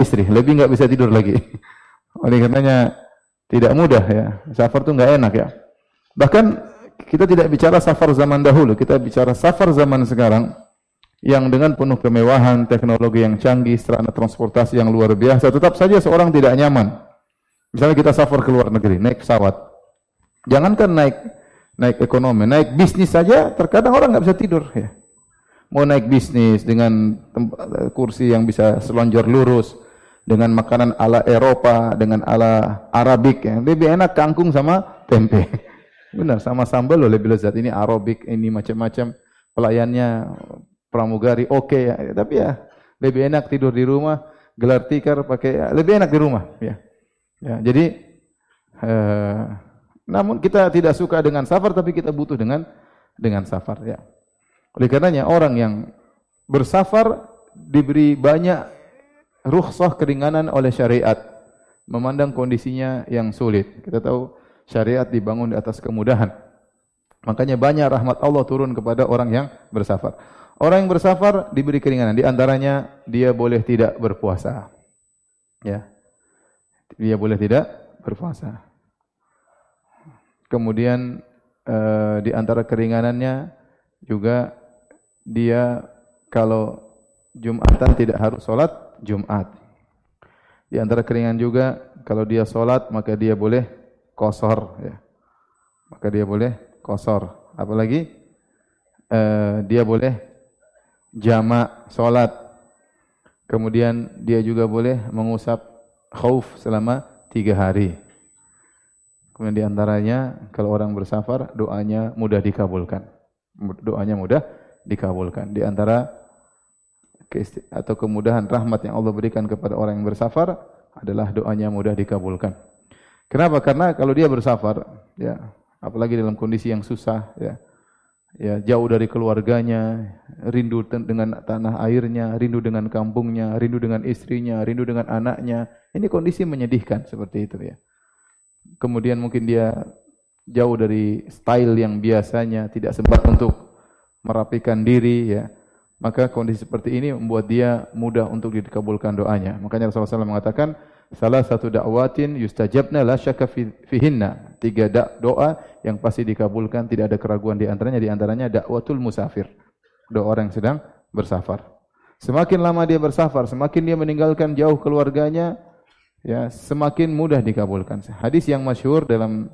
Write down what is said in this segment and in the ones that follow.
istri, lebih nggak bisa tidur lagi. Oleh karenanya tidak mudah ya. Safar itu nggak enak ya. Bahkan kita tidak bicara safar zaman dahulu, kita bicara safar zaman sekarang yang dengan penuh kemewahan, teknologi yang canggih, sarana transportasi yang luar biasa, tetap saja seorang tidak nyaman. Misalnya kita safar ke luar negeri, naik pesawat. Jangankan naik ekonomi, naik bisnis saja terkadang orang nggak bisa tidur ya. Mau naik bisnis dengan kursi yang bisa selonjor lurus, dengan makanan ala Eropa, dengan ala Arabik ya. Lebih enak kangkung sama tempe. Benar, sama sambal loh lebih lezat. Ini Arabik, ini macam-macam, pelayannya pramugari oke ya. Tapi ya lebih enak tidur di rumah, gelar tikar pakai ya, lebih enak di rumah ya. Ya, jadi namun kita tidak suka dengan safar, tapi kita butuh dengan safar ya. Oleh karenanya orang yang bersafar diberi banyak rukhsah keringanan oleh syariat, memandang kondisinya yang sulit. Kita tahu syariat dibangun di atas kemudahan. Makanya banyak rahmat Allah turun kepada orang yang bersafar. Orang yang bersafar diberi keringanan, di antaranya dia boleh tidak berpuasa. Ya. Dia boleh tidak berpuasa. Kemudian di antara keringanannya juga dia kalau Jumatan tidak harus sholat Jumat. Di antara keringanan juga kalau dia sholat maka dia boleh qashar ya. Maka dia boleh qashar. Apalagi dia boleh jamak sholat. Kemudian dia juga boleh mengusap khauf selama 3 hari. Kemudian di antaranya kalau orang bersafar doanya mudah dikabulkan. Doanya mudah dikabulkan. Di antara atau kemudahan rahmat yang Allah berikan kepada orang yang bersafar adalah doanya mudah dikabulkan. Kenapa? Karena kalau dia bersafar, ya, apalagi dalam kondisi yang susah, ya jauh dari keluarganya, rindu dengan tanah airnya, rindu dengan kampungnya, rindu dengan istrinya, rindu dengan anaknya. Ini kondisi menyedihkan seperti itu ya. Kemudian mungkin dia jauh dari style yang biasanya, tidak sempat untuk merapikan diri ya. Maka kondisi seperti ini membuat dia mudah untuk dikabulkan doanya. Makanya Rasulullah SAW mengatakan, salah satu da'watin yustajabna la syakka fihinna. 3 doa yang pasti dikabulkan, tidak ada keraguan di antaranya. Di antaranya da'watul musafir. Doa orang yang sedang bersafar. Semakin lama dia bersafar, semakin dia meninggalkan jauh keluarganya, ya, semakin mudah dikabulkan. Hadis yang masyhur dalam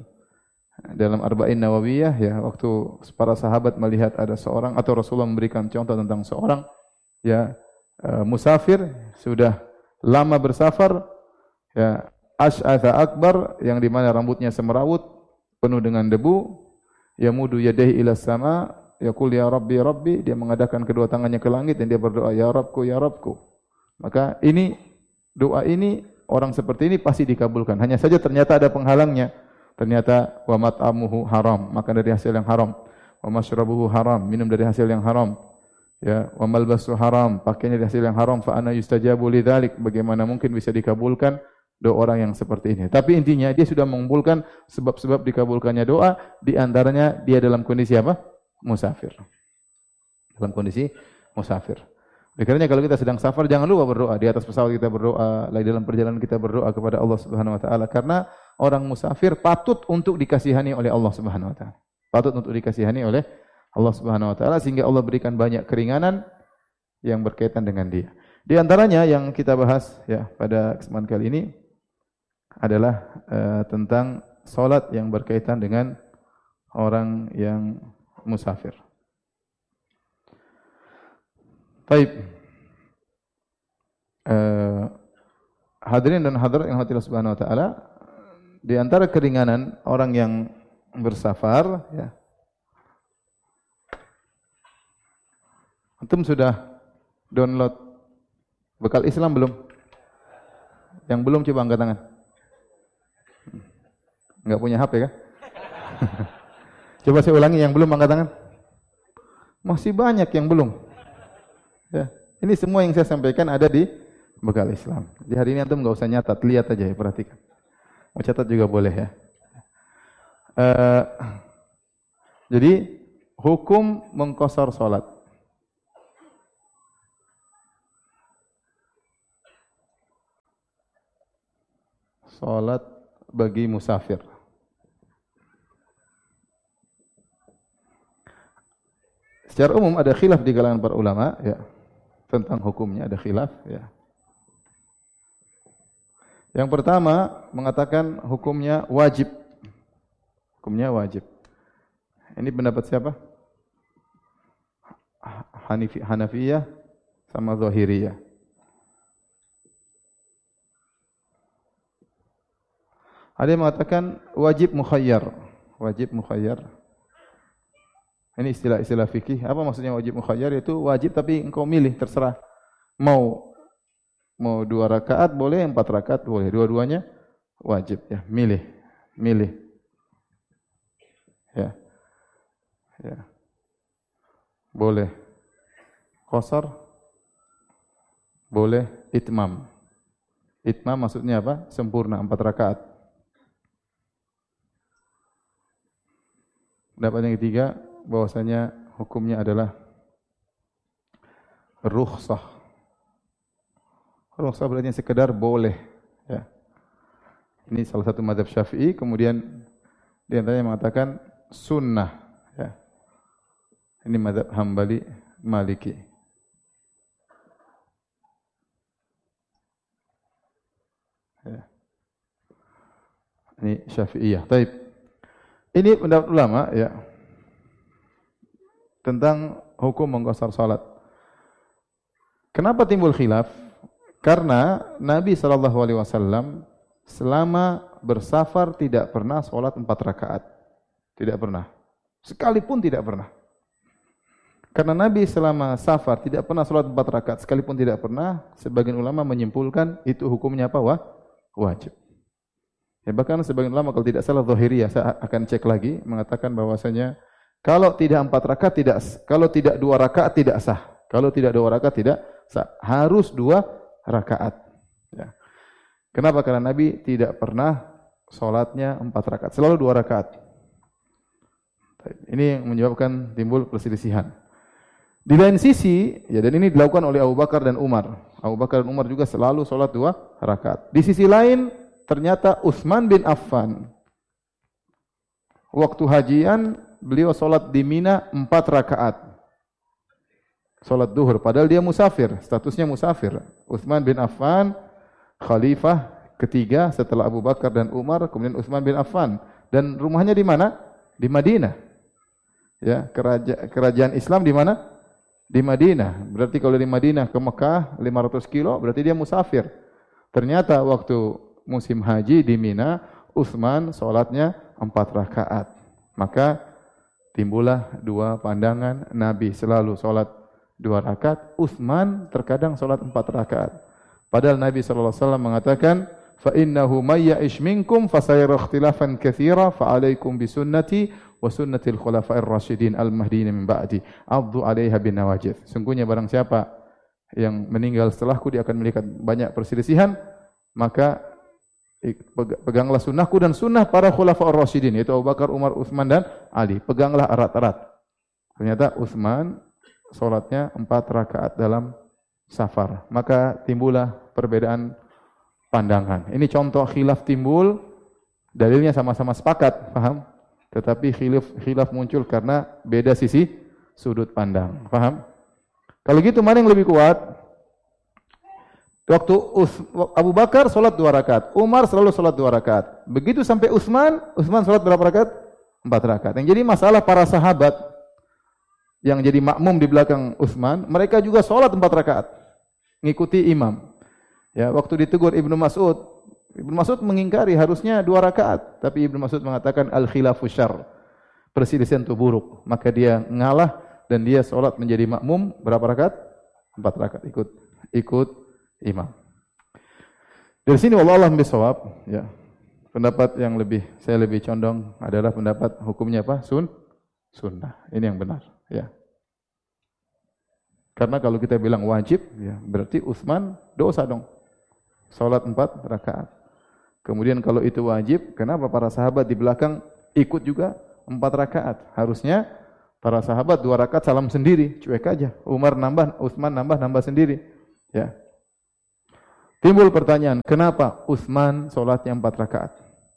Arba'in Nawawiyah ya, waktu para sahabat melihat ada seorang atau Rasulullah memberikan contoh tentang seorang ya musafir sudah lama bersafar ya, asy'atha akbar, yang di mana rambutnya semerawut penuh dengan debu, yamudu yadayhi ila sama, yaqul ya rabbi rabbi, dia mengadakan kedua tangannya ke langit dan dia berdoa ya Rabbku ya Rabbku. Maka ini doa ini orang seperti ini pasti dikabulkan. Hanya saja ternyata ada penghalangnya. Ternyata wa mat'amuhu haram, makan dari hasil yang haram. Wa masyrabuhu haram, minum dari hasil yang haram. Ya, wa malbasu haram, pakainya dari hasil yang haram. Fa ana yustajabu lidzalik, bagaimana mungkin bisa dikabulkan doa orang yang seperti ini. Tapi intinya dia sudah mengumpulkan sebab-sebab dikabulkannya doa, di antaranya dia dalam kondisi apa? Musafir. Dalam kondisi musafir. Karena kalau kita sedang safar jangan lupa berdoa. Di atas pesawat kita berdoa, lagi dalam perjalanan kita berdoa kepada Allah Subhanahu wa taala, karena orang musafir patut untuk dikasihani oleh Allah Subhanahu wa taala. Patut untuk dikasihani oleh Allah Subhanahu wa taala sehingga Allah berikan banyak keringanan yang berkaitan dengan dia. Di antaranya yang kita bahas ya pada kesempatan kali ini adalah tentang salat yang berkaitan dengan orang yang musafir. Baik. Hadirin dan hadirat yang hati Allah Subhanahu wa taala, di antara keringanan orang yang bersafar ya. Antum sudah download Bekal Islam belum? Yang belum coba angkat tangan. Enggak punya HP kah? Coba saya ulangi, yang belum angkat tangan. Masih banyak yang belum. Ya, ini semua yang saya sampaikan ada di Bekal Islam. Di hari ini antum enggak usah nyatat, lihat aja ya, perhatikan. Mau catat juga boleh ya. Jadi hukum mengqashar salat. salat bagi musafir. Secara umum ada khilaf di kalangan para ulama ya tentang hukumnya, ada khilaf ya. Yang pertama mengatakan hukumnya wajib. Hukumnya wajib. Ini pendapat siapa? Hanafiyah sama Zahiriyah. Ada yang mengatakan wajib mukhayyar. Wajib mukhayyar. Ini istilah-istilah fikih. Apa maksudnya wajib mukhayyar? Itu wajib tapi engkau milih, terserah. Mau 2 rakaat boleh, 4 rakaat boleh. Dua-duanya wajib ya, milih. Ya. Ya. Boleh qasar, boleh itmam. Itmam maksudnya apa? Sempurna 4 rakaat. Pendapat yang ketiga bahwasanya hukumnya adalah rukhsah. Rukhsah berarti sekedar boleh ya. Ini salah satu mazhab Syafi'i, kemudian di antaranya mengatakan sunnah ya. Ini mazhab Hambali, Maliki. Ya. Ini Syafi'iyah. Baik. Ini pendapat ulama ya tentang hukum mengqasar salat. Kenapa timbul khilaf? Karena Nabi SAW selama bersafar tidak pernah salat 4 rakaat. Tidak pernah. Sekalipun tidak pernah. Karena Nabi selama safar tidak pernah salat 4 rakaat, sekalipun tidak pernah, sebagian ulama menyimpulkan itu hukumnya apa? Wajib. Ya, bahkan sebagian ulama kalau tidak salah Zahiriyah, saya akan cek lagi, mengatakan bahwasanya kalau tidak 4 rakaat tidak, kalau tidak 2 rakaat tidak sah. Kalau tidak 2 rakaat tidak sah. Harus 2 rakaat. Ya. Kenapa? Karena Nabi tidak pernah salatnya 4 rakaat, selalu 2 rakaat. Ini yang menyebabkan timbul perselisihan. Di lain sisi, ya, dan ini dilakukan oleh Abu Bakar dan Umar. Abu Bakar dan Umar juga selalu salat 2 rakaat. Di sisi lain, ternyata Utsman bin Affan waktu hajian beliau salat di Mina 4 rakaat. Salat duhur padahal dia musafir, statusnya musafir. Utsman bin Affan khalifah ketiga setelah Abu Bakar dan Umar, kemudian Utsman bin Affan, dan rumahnya di mana? Di Madinah. Ya, kerajaan Islam di mana? Di Madinah. Berarti kalau di Madinah ke Mekah 500 kilo, berarti dia musafir. Ternyata waktu musim haji di Mina, Utsman salatnya 4 rakaat. Maka timbullah 2 pandangan, Nabi selalu salat 2 rakaat, Utsman terkadang salat 4 rakaat. Padahal Nabi sallallahu alaihi wasallam mengatakan, "Fa innahu may ya'ish minkum fasayara ikhtilafan katsira fa 'alaikum bi sunnati wa sunnatil khulafa'ir rasyidin al-mahdiyyin min ba'di. 'addu 'alaiha bin nawajid." Sungguhnya barang siapa yang meninggal setelahku dia akan melihat banyak perselisihan, maka peganglah sunnahku dan sunnah para khulafa'ur rasyidin, yaitu Abu Bakar, Umar, Utsman dan Ali. Peganglah erat-erat. Ternyata Utsman salatnya 4 rakaat dalam safar. Maka timbullah perbedaan pandangan. Ini contoh khilaf timbul, dalilnya sama-sama sepakat, paham? Tetapi khilaf muncul karena beda sisi sudut pandang, paham? Kalau gitu mana yang lebih kuat? Waktu Abu Bakar salat 2 rakaat, Umar selalu salat 2 rakaat. Begitu sampai Utsman salat berapa rakaat? 4 rakaat. Yang jadi masalah para sahabat yang jadi makmum di belakang Utsman, mereka juga salat 4 rakaat, ngikuti imam. Ya, waktu ditegur Ibnu Mas'ud mengingkari harusnya 2 rakaat, tapi Ibnu Mas'ud mengatakan al-khilafu syarr. Perselisihan itu buruk, maka dia ngalah dan dia salat menjadi makmum berapa rakaat? 4 rakaat, ikut imam. Dari sini wallahu a'lam bishawab, ya. Pendapat yang saya lebih condong adalah pendapat hukumnya apa? Sunnah. Ini yang benar, ya. Karena kalau kita bilang wajib, ya, berarti Utsman dosa dong. Salat 4 rakaat. Kemudian kalau itu wajib, kenapa para sahabat di belakang ikut juga 4 rakaat? Harusnya para sahabat 2 rakaat salam sendiri, cuek aja. Umar nambah, Utsman nambah sendiri, ya. Timbul pertanyaan, kenapa Utsman sholatnya 4 rakaat?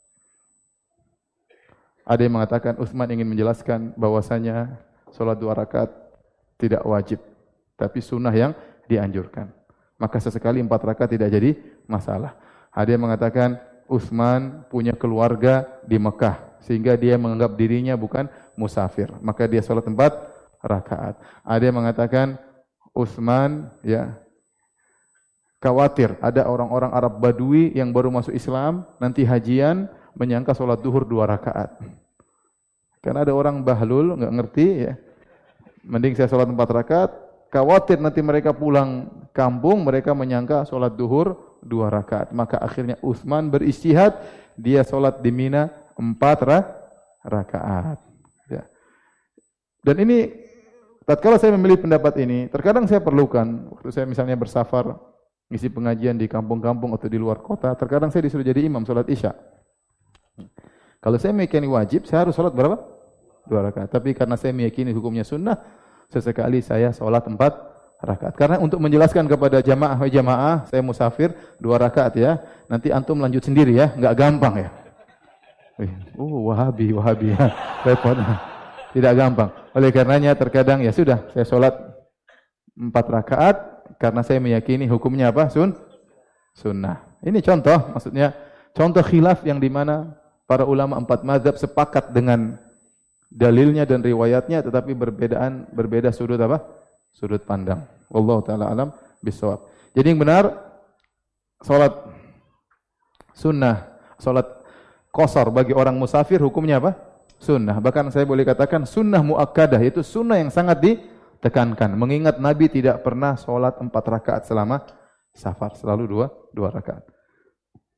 Ada yang mengatakan Utsman ingin menjelaskan bahwasanya sholat 2 rakaat tidak wajib, tapi sunnah yang dianjurkan. Maka sesekali 4 rakaat tidak jadi masalah. Ada yang mengatakan Utsman punya keluarga di Mekah, sehingga dia menganggap dirinya bukan musafir, maka dia sholat 4 rakaat. Ada yang mengatakan Utsman khawatir ada orang-orang Arab Badui yang baru masuk Islam, nanti hajian, menyangka sholat duhur 2 rakaat. Karena ada orang bahlul, nggak ngerti ya. Mending saya sholat 4 rakaat, khawatir nanti mereka pulang kampung, mereka menyangka sholat duhur 2 rakaat. Maka akhirnya Utsman beristihad, dia sholat di Mina 4 rakaat. Ya. Dan ini, tatkala saya memilih pendapat ini, terkadang saya perlukan, waktu saya misalnya bersafar, ngisi pengajian di kampung-kampung atau di luar kota, terkadang saya disuruh jadi imam sholat isya. Kalau saya meyakini wajib, saya harus sholat berapa? 2 rakaat. Tapi karena saya meyakini hukumnya sunnah, sesekali saya sholat 4 rakaat. Karena untuk menjelaskan kepada jamaah, saya musafir 2 rakaat ya. Nanti antum lanjut sendiri ya, enggak gampang ya. Wahabi ya. Repot. Tidak gampang. Oleh karenanya terkadang ya sudah, saya sholat 4 rakaat karena saya meyakini hukumnya apa? Sunnah. Ini contoh, maksudnya contoh khilaf yang di mana para ulama 4 mazhab sepakat dengan dalilnya dan riwayatnya, tetapi berbeda sudut apa? Sudut pandang. Wallahu taala alam bisawab. Jadi yang benar salat sunnah, salat qashar bagi orang musafir hukumnya apa? Sunnah. Bahkan saya boleh katakan sunnah muakkadah, yaitu sunnah yang sangat ditekankan. Mengingat Nabi tidak pernah salat 4 rakaat selama safar, selalu 2 rakaat.